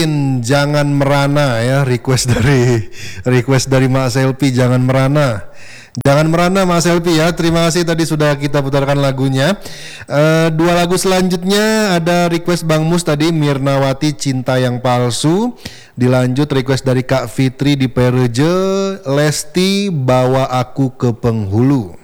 Jangan merana ya, request dari Mak Selpi, jangan merana. Jangan merana Mas Selvi ya. Terima kasih tadi sudah kita putarkan lagunya. Dua lagu selanjutnya ada request Bang Mus tadi, Mirnawati Cinta Yang Palsu. Dilanjut request dari Kak Fitri di Pereje, Lesti Bawa Aku ke Penghulu.